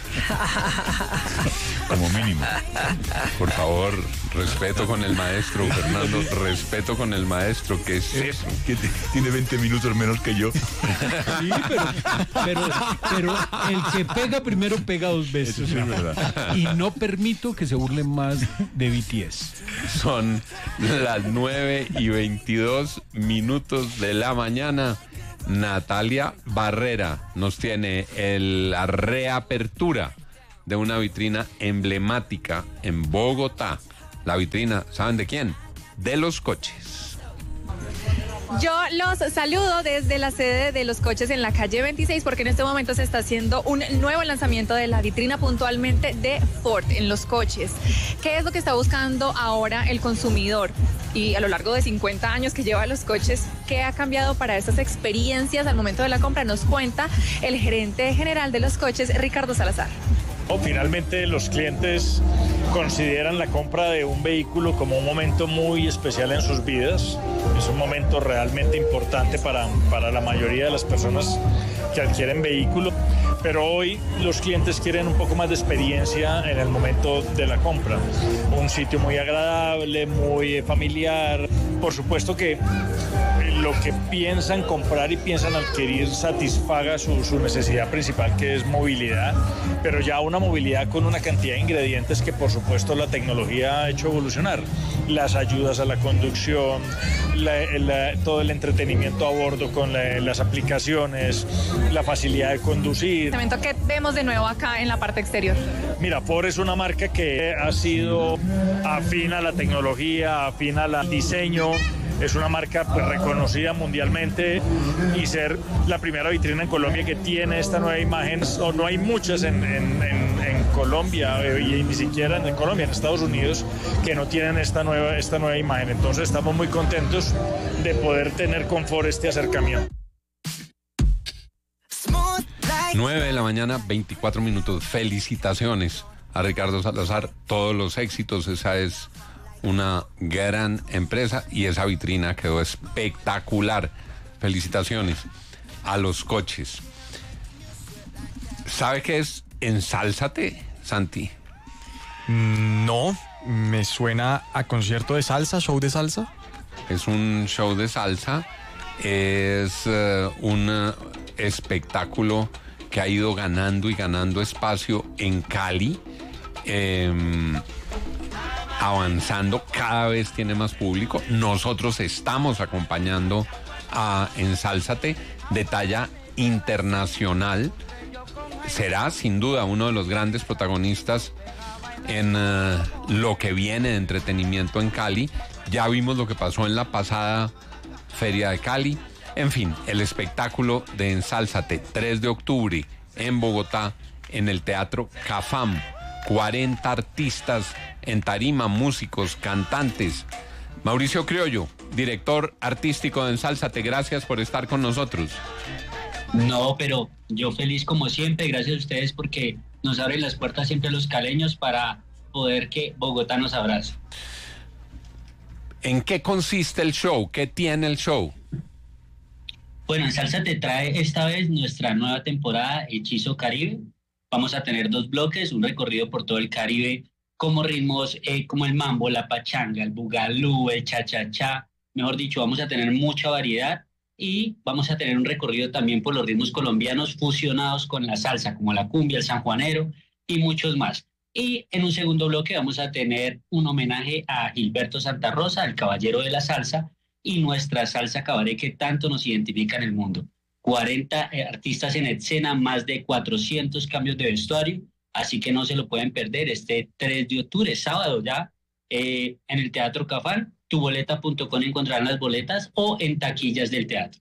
Como mínimo. Por favor, respeto con el maestro, Fernando. Respeto con el maestro. ¿Qué es eso? Que t- tiene veinte minutos menos que yo. Sí, pero, pero, pero el que pega primero pega dos veces. Eso sí es verdad. Y no permito que se burlen más de B T S. Son las nueve y veintidós minutos de la mañana. Natalia Barrera nos tiene el- la reapertura de una vitrina emblemática en Bogotá. La vitrina, ¿saben de quién? De los coches. Yo los saludo desde la sede de los coches en la calle veintiséis porque en este momento se está haciendo un nuevo lanzamiento de la vitrina puntualmente de Ford en los coches. ¿Qué es lo que está buscando ahora el consumidor? Y a lo largo de cincuenta años que lleva los coches, ¿qué ha cambiado para estas experiencias al momento de la compra? Nos cuenta el gerente general de los coches, Ricardo Salazar. O finalmente los clientes consideran la compra de un vehículo como un momento muy especial en sus vidas. Es un momento realmente importante para, para la mayoría de las personas que adquieren vehículo. Pero hoy los clientes quieren un poco más de experiencia en el momento de la compra. Un sitio muy agradable, muy familiar. Por supuesto que lo que piensan comprar y piensan adquirir satisfaga su, su necesidad principal, que es movilidad, pero ya una movilidad con una cantidad de ingredientes que por supuesto la tecnología ha hecho evolucionar. Las ayudas a la conducción, la, la, todo el entretenimiento a bordo con la, las aplicaciones, la facilidad de conducir. ¿Qué vemos de nuevo acá en la parte exterior? Mira, Ford es una marca que ha sido afín a la tecnología, afín al diseño. Es una marca pues, reconocida mundialmente, y ser la primera vitrina en Colombia que tiene esta nueva imagen, o no hay muchas en, en, en, en Colombia, y ni siquiera en Colombia, en Estados Unidos, que no tienen esta nueva, esta nueva imagen. Entonces estamos muy contentos de poder tener con Ford este acercamiento. nueve de la mañana, veinticuatro minutos. Felicitaciones a Ricardo Salazar, todos los éxitos. Esa es una gran empresa y esa vitrina quedó espectacular. Felicitaciones a los coches. ¿Sabe qué es Ensálzate, Santi? No, me suena a concierto de salsa, show de salsa. Es un show de salsa, es uh, un uh, espectáculo que ha ido ganando y ganando espacio en Cali, eh, avanzando, cada vez tiene más público. Nosotros estamos acompañando a Ensálzate, de talla internacional. Será sin duda uno de los grandes protagonistas en uh, lo que viene de entretenimiento en Cali. Ya vimos lo que pasó en la pasada Feria de Cali. En fin, el espectáculo de Ensálzate, tres de octubre en Bogotá, en el Teatro Cafam. cuarenta artistas en tarima, músicos, cantantes. Mauricio Criollo, director artístico de Ensálzate, gracias por estar con nosotros. No, pero yo feliz como siempre, gracias a ustedes porque nos abren las puertas siempre a los caleños para poder que Bogotá nos abrace. ¿En qué consiste el show? ¿Qué tiene el show? Bueno, Ensálzate trae esta vez nuestra nueva temporada Hechizo Caribe. Vamos a tener dos bloques, un recorrido por todo el Caribe, como ritmos eh, como el mambo, la pachanga, el bugalú, el cha-cha-cha. Mejor dicho, vamos a tener mucha variedad y vamos a tener un recorrido también por los ritmos colombianos fusionados con la salsa, como la cumbia, el sanjuanero y muchos más. Y en un segundo bloque vamos a tener un homenaje a Gilberto Santa Rosa, el caballero de la salsa, y nuestra salsa cabaret que tanto nos identifica en el mundo. cuarenta eh, artistas en escena, más de cuatrocientos cambios de vestuario, así que no se lo pueden perder este tres de octubre, sábado ya, eh, en el Teatro Cafam. tuboleta punto com encontrarán las boletas o en taquillas del teatro.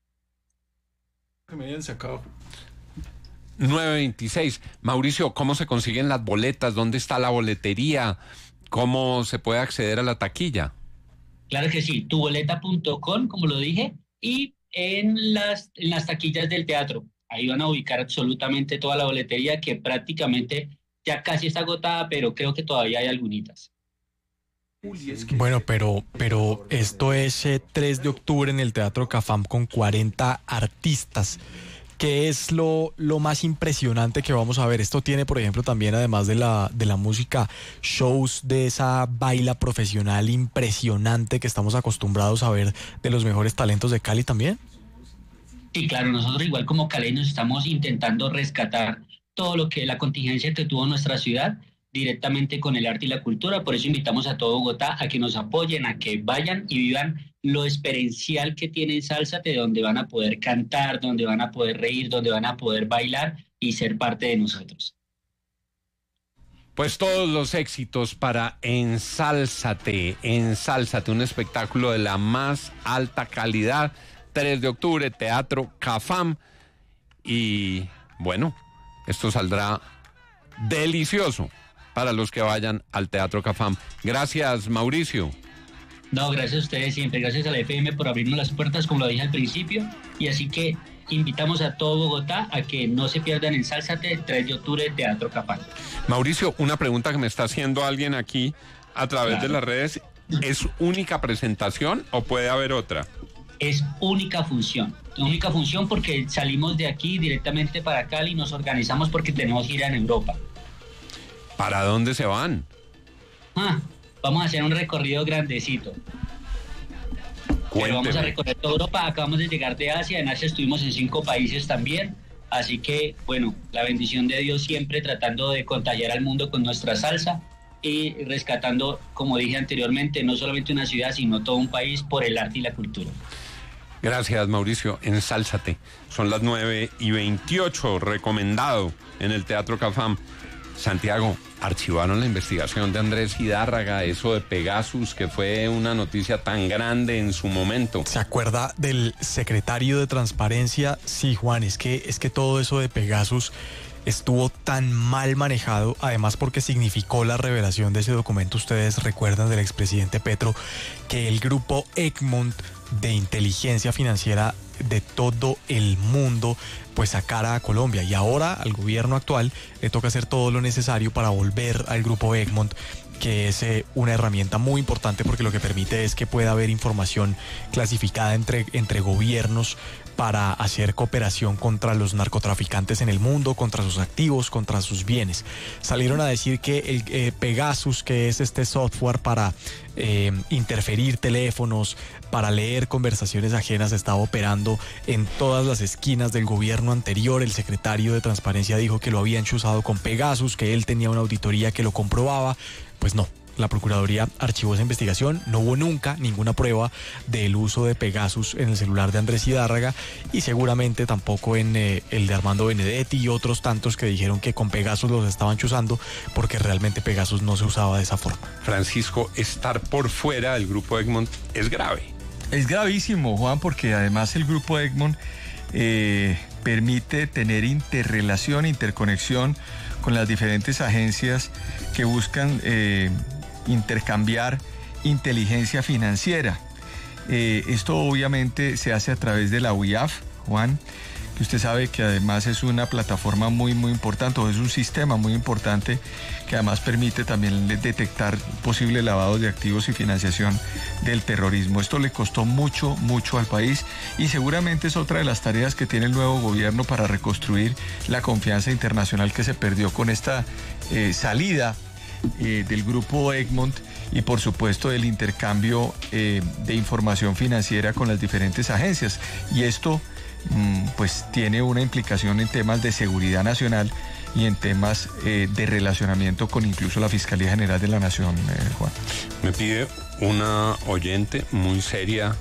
Que me hayan sacado. nueve veintiséis. Mauricio, ¿cómo se consiguen las boletas? ¿Dónde está la boletería? ¿Cómo se puede acceder a la taquilla? Claro que sí, tuboleta punto com, como lo dije, y en las, en las taquillas del teatro. Ahí van a ubicar absolutamente toda la boletería, que prácticamente ya casi está agotada, pero creo que todavía hay algunitas. Bueno, pero, pero esto es eh, tres de octubre en el Teatro Cafam con cuarenta artistas. ¿Qué es lo, lo más impresionante que vamos a ver? Esto tiene, por ejemplo, también, además de la, de la música, shows de esa baila profesional impresionante que estamos acostumbrados a ver de los mejores talentos de Cali también. Sí, claro, nosotros igual como caleños estamos intentando rescatar todo lo que la contingencia que tuvo nuestra ciudad directamente con el arte y la cultura. Por eso invitamos a todo Bogotá a que nos apoyen, a que vayan y vivan lo experiencial que tiene Ensálzate, donde van a poder cantar, donde van a poder reír, donde van a poder bailar y ser parte de nosotros. Pues todos los éxitos para Ensálzate, Ensálzate, un espectáculo de la más alta calidad. tres de octubre, Teatro Cafam. Y bueno, esto saldrá delicioso para los que vayan al Teatro Cafam. Gracias, Mauricio. No, gracias a ustedes siempre, gracias a la F M por abrirnos las puertas, como lo dije al principio, y así que invitamos a todo Bogotá a que no se pierdan Ensálzate, tres de octubre, Teatro Cafam. Mauricio, una pregunta que me está haciendo alguien aquí a través claro. de las redes, ¿es única presentación o puede haber otra? Es única función, única función porque salimos de aquí directamente para Cali y nos organizamos porque tenemos gira en Europa. ¿Para dónde se van? Ah, vamos a hacer un recorrido grandecito. Pero vamos a Cuénteme. recorrer toda Europa, acabamos de llegar de Asia, en Asia estuvimos en cinco países también, así que bueno, la bendición de Dios siempre tratando de contagiar al mundo con nuestra salsa y rescatando, como dije anteriormente, no solamente una ciudad, sino todo un país por el arte y la cultura. Gracias, Mauricio. Ensálzate. Son las nueve y veintiocho, recomendado en el Teatro Cafam. Santiago, archivaron la investigación de Andrés Hidárraga, eso de Pegasus, que fue una noticia tan grande en su momento. ¿Se acuerda del secretario de Transparencia? Sí, Juan, es que, es que todo eso de Pegasus estuvo tan mal manejado, además porque significó la revelación de ese documento, ustedes recuerdan, del expresidente Petro, que el grupo Egmont de inteligencia financiera de todo el mundo pues sacara a Colombia, y ahora al gobierno actual le toca hacer todo lo necesario para volver al grupo Egmont, que es eh, una herramienta muy importante porque lo que permite es que pueda haber información clasificada entre, entre gobiernos para hacer cooperación contra los narcotraficantes en el mundo, contra sus activos, contra sus bienes. Salieron a decir que el eh, Pegasus, que es este software para eh, interferir teléfonos, para leer conversaciones ajenas, estaba operando en todas las esquinas del gobierno anterior. El secretario de Transparencia dijo que lo habían chuzado con Pegasus, que él tenía una auditoría que lo comprobaba. Pues no. La Procuraduría archivó esa investigación, no hubo nunca ninguna prueba del uso de Pegasus en el celular de Andrés Hidárraga y seguramente tampoco en eh, el de Armando Benedetti y otros tantos que dijeron que con Pegasus los estaban chuzando, porque realmente Pegasus no se usaba de esa forma. Francisco, estar por fuera del grupo Egmont es grave. Es gravísimo, Juan, porque además el grupo Egmont eh, permite tener interrelación, interconexión con las diferentes agencias que buscan eh, intercambiar inteligencia financiera. Eh, esto obviamente se hace a través de la U I A F, Juan, que usted sabe que además es una plataforma muy muy importante, o es un sistema muy importante que además permite también detectar posibles lavados de activos y financiación del terrorismo. Esto le costó mucho, mucho al país y seguramente es otra de las tareas que tiene el nuevo gobierno para reconstruir la confianza internacional que se perdió con esta eh, salida eh, del grupo Egmont y por supuesto del intercambio eh, de información financiera con las diferentes agencias. Y esto mm, pues tiene una implicación en temas de seguridad nacional y en temas eh, de relacionamiento con incluso la Fiscalía General de la Nación, eh, Juan. Me pide una oyente muy seria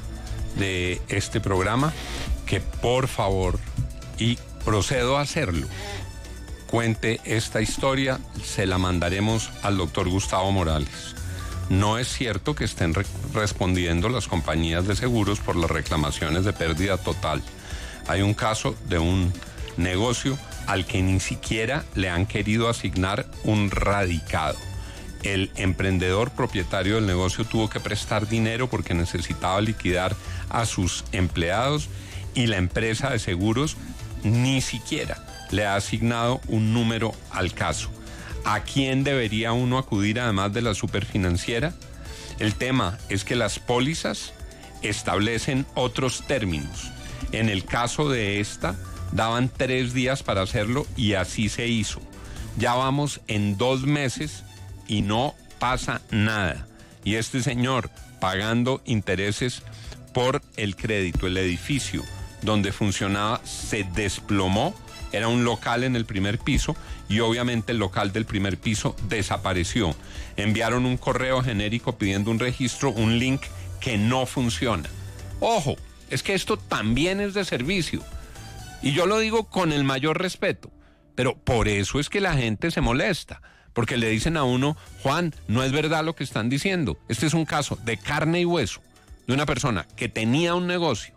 de este programa que por favor, y procedo a hacerlo, cuente esta historia, se la mandaremos al doctor Gustavo Morales. No es cierto que estén re- respondiendo las compañías de seguros por las reclamaciones de pérdida total. Hay un caso de un negocio al que ni siquiera le han querido asignar un radicado. El emprendedor propietario del negocio tuvo que prestar dinero porque necesitaba liquidar a sus empleados y la empresa de seguros ni siquiera le ha asignado un número al caso. ¿A quién debería uno acudir además de la superfinanciera? El tema es que las pólizas establecen otros términos. En el caso de esta, daban tres días para hacerlo y así se hizo. Ya vamos en dos meses y no pasa nada. Y este señor pagando intereses por el crédito, el edificio donde funcionaba se desplomó. Era un local en el primer piso y obviamente el local del primer piso desapareció. Enviaron un correo genérico pidiendo un registro, un link que no funciona. Ojo, es que esto también es de servicio. Y yo lo digo con el mayor respeto, pero por eso es que la gente se molesta, porque le dicen a uno, Juan, no es verdad lo que están diciendo. Este es un caso de carne y hueso, de una persona que tenía un negocio,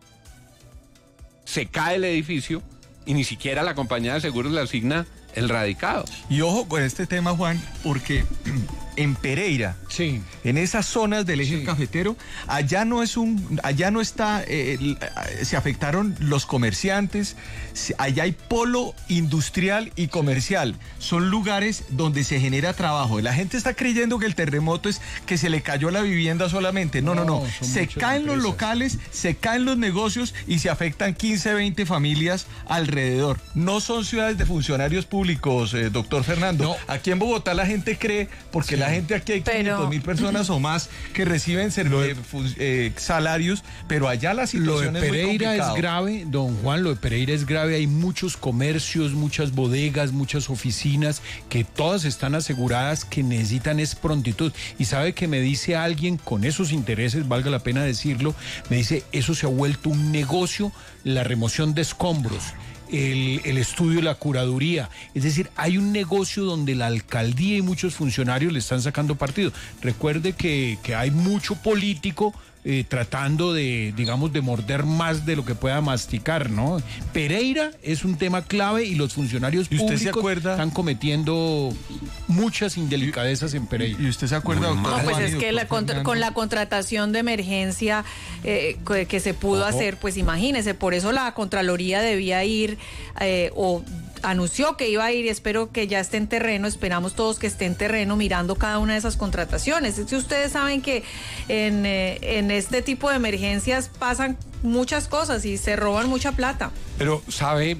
se cae el edificio y ni siquiera la compañía de seguros le asigna el radicado. Y ojo con este tema, Juan, porque en Pereira, sí, en esas zonas del eje sí. cafetero, allá no es un, allá no está, eh, se afectaron los comerciantes, allá hay polo industrial y comercial, son lugares donde se genera trabajo. La gente está creyendo que el terremoto es que se le cayó la vivienda solamente, no, no, no, no. se caen empresas. Los locales, se caen los negocios y se afectan quince, veinte familias alrededor. No son ciudades de funcionarios públicos, eh, doctor Fernando. No. Aquí en Bogotá la gente cree, porque sí. La gente aquí hay quinientas mil personas o más que reciben eh, eh, salarios, pero allá la situación lo de es muy Pereira complicado. es grave, don Juan, lo de Pereira es grave. Hay muchos comercios, muchas bodegas, muchas oficinas que todas están aseguradas, que necesitan es prontitud. Y sabe que me dice alguien con esos intereses, valga la pena decirlo, me dice, eso se ha vuelto un negocio, la remoción de escombros. El, el estudio, la curaduría. Es decir, hay un negocio donde la alcaldía y muchos funcionarios le están sacando partido. Recuerde que, que hay mucho político eh, tratando de, digamos, de morder más de lo que pueda masticar, ¿no? Pereira es un tema clave y los funcionarios ¿Y usted públicos se acuerda? están cometiendo muchas indelicadezas en Pereira. ¿Y usted se acuerda, doctor? No, pues Juan es y que la doctor contra- Fernando? con la contratación de emergencia eh, que, que se pudo Ojo. hacer, pues imagínese, por eso la Contraloría debía ir eh, o anunció que iba a ir y espero que ya esté en terreno, esperamos todos que esté en terreno mirando cada una de esas contrataciones. Es que ustedes saben que en, eh, en este tipo de emergencias pasan muchas cosas y se roban mucha plata. Pero, ¿sabe,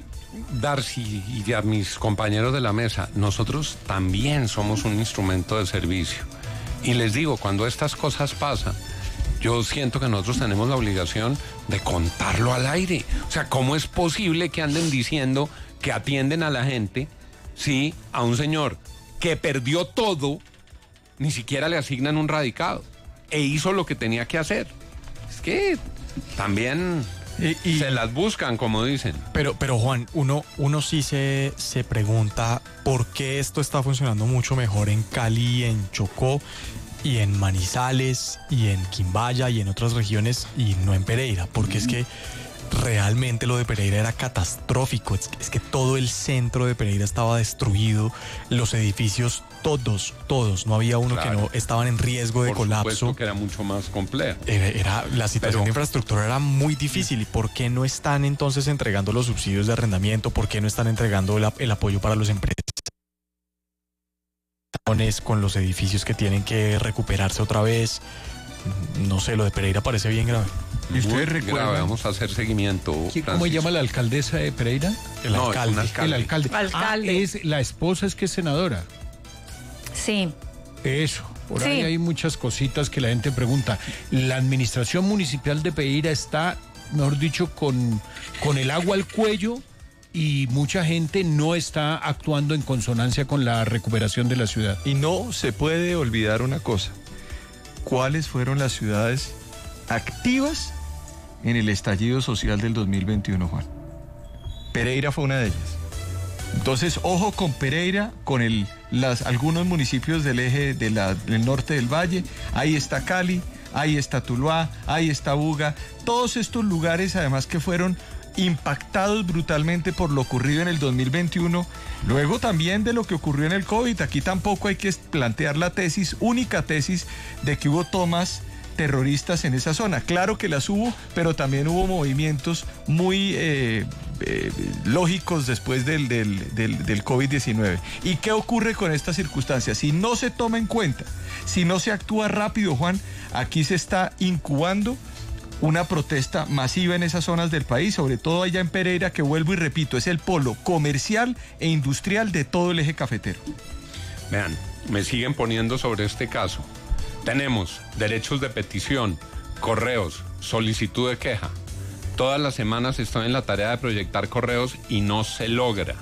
Darcy y a mis compañeros de la mesa? Nosotros también somos un instrumento de servicio. Y les digo, cuando estas cosas pasan, yo siento que nosotros tenemos la obligación de contarlo al aire. O sea, ¿cómo es posible que anden diciendo que atienden a la gente si a un señor que perdió todo, ni siquiera le asignan un radicado e hizo lo que tenía que hacer? Es que también y, y, se las buscan, como dicen. Pero, pero Juan, uno, uno sí se, se pregunta por qué esto está funcionando mucho mejor en Cali, en Chocó y en Manizales y en Quimbaya y en otras regiones y no en Pereira, porque es que realmente lo de Pereira era catastrófico. Es, es que todo el centro de Pereira estaba destruido, los edificios todos, todos, no había uno claro. que no estaban en riesgo de Por colapso. Supuesto que era mucho más complejo. Era, era la situación Pero, de infraestructura era muy difícil. ¿Y por qué no están entonces entregando los subsidios de arrendamiento? ¿Por qué no están entregando el, el apoyo para las empresas con los edificios que tienen que recuperarse otra vez? No sé, lo de Pereira parece bien grave. ¿Y ustedes recuerdan? Vamos a hacer seguimiento. ¿Cómo Francisco? llama la alcaldesa de Pereira? El no, alcalde. alcalde. El alcalde. alcalde. Ah, es, la esposa es que es senadora. Sí. Eso. Por sí. ahí hay muchas cositas que la gente pregunta. La administración municipal de Pereira está, mejor dicho, con, con el agua al cuello y mucha gente no está actuando en consonancia con la recuperación de la ciudad. Y no se puede olvidar una cosa. ¿Cuáles fueron las ciudades activas en el estallido social del dos mil veintiuno, Juan? Pereira fue una de ellas. Entonces, ojo con Pereira, con el, las, algunos municipios del eje de la, del norte del valle. Ahí está Cali, ahí está Tuluá, ahí está Buga. Todos estos lugares, además, que fueron impactados brutalmente por lo ocurrido en el dos mil veintiuno, luego también de lo que ocurrió en el COVID. Aquí tampoco hay que plantear la tesis, única tesis, de que hubo tomas terroristas en esa zona. Claro que las hubo, pero también hubo movimientos muy eh, eh, lógicos después del, del, del, del COVID diecinueve. ¿Y qué ocurre con estas circunstancias? Si no se toma en cuenta, si no se actúa rápido, Juan, aquí se está incubando una protesta masiva en esas zonas del país, sobre todo allá en Pereira, que vuelvo y repito, es el polo comercial e industrial de todo el eje cafetero. Vean, me siguen poniendo sobre este caso. Tenemos derechos de petición, correos, solicitud de queja. Todas las semanas estoy en la tarea de proyectar correos y no se logra.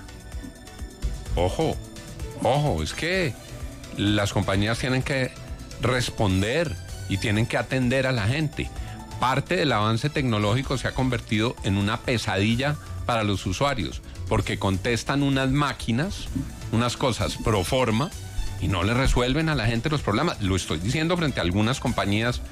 Ojo, ojo, es que las compañías tienen que responder y tienen que atender a la gente. Parte del avance tecnológico se ha convertido en una pesadilla para los usuarios, porque contestan unas máquinas, unas cosas pro forma, y no le resuelven a la gente los problemas. Lo estoy diciendo frente a algunas compañías